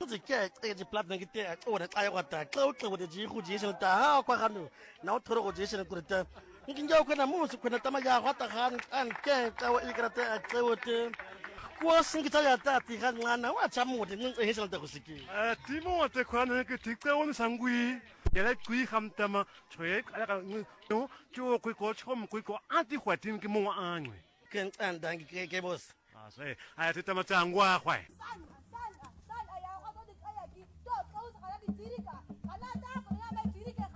自己这plaat那个的，我的哎我的，我的几户节省的哈，快看喽，然后拖了我节省的过的，你今朝看那木是看那他妈呀，我的看看我一个的我的，我生个在的，你看我怎么的，你节省的个事情。 提莫我这款那个提到我们上柜，也来贵他们的嘛，吹那个就贵国처음贵国安的坏听个么安喂， 跟当给 boss。 啊，所以哎，这他妈脏话坏。 San, ayah aku tu ayah kita kau sekarang di diri kah? Karena tak pernah main diri kah?